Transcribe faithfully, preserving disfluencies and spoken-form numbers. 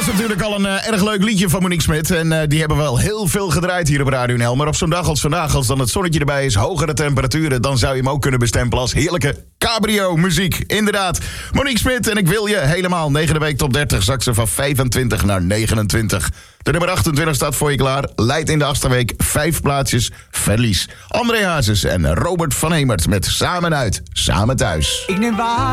was natuurlijk al een uh, erg leuk liedje van Monique Smit. En uh, die hebben we wel heel veel gedraaid hier op Radio N L. Maar op zo'n dag als vandaag, als dan het zonnetje erbij is, hogere temperaturen, dan zou je hem ook kunnen bestempelen als heerlijke cabrio-muziek. Inderdaad. Monique Smit en ik wil je helemaal. Negende week top dertig, zak ze van vijfentwintig naar negenentwintig. De nummer achtentwintig staat voor je klaar. Leidt in de achtste week vijf plaatsjes verlies. André Hazes en Robert van Hemert met Samen uit, Samen thuis. Ik neem waar.